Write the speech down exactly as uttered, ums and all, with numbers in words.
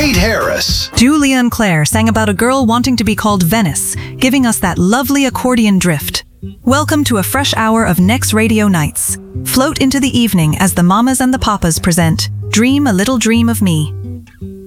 Kate Harris. Julia and Claire sang about a girl wanting to be called Venice, giving us that lovely accordion drift. Welcome to a fresh hour of Next Radio Nights. Float into the evening as the mamas and the papas present Dream a Little Dream of Me.